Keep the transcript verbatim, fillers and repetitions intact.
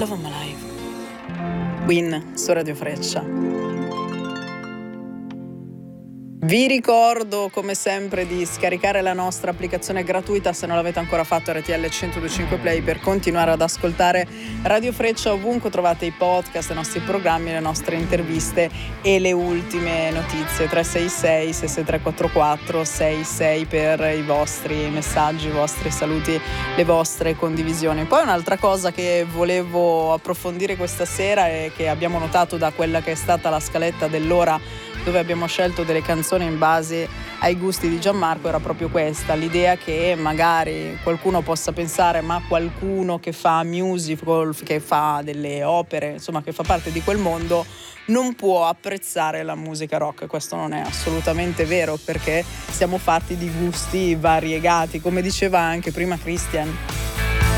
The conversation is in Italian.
Love of My Life. Queen su Radio Freccia. Vi ricordo come sempre di scaricare la nostra applicazione gratuita se non l'avete ancora fatto, R T L centodue e cinque Play, per continuare ad ascoltare Radio Freccia ovunque trovate i podcast, i nostri programmi, le nostre interviste e le ultime notizie. Tre sei sei sei sei tre quattro quattro sei sei per i vostri messaggi, i vostri saluti, le vostre condivisioni. Poi un'altra cosa che volevo approfondire questa sera e che abbiamo notato da quella che è stata la scaletta dell'ora, dove abbiamo scelto delle canzoni in base ai gusti di Gianmarco, era proprio questa, l'idea che magari qualcuno possa pensare ma qualcuno che fa musical, che fa delle opere, insomma che fa parte di quel mondo, non può apprezzare la musica rock. Questo non è assolutamente vero, perché siamo fatti di gusti variegati, come diceva anche prima Christian.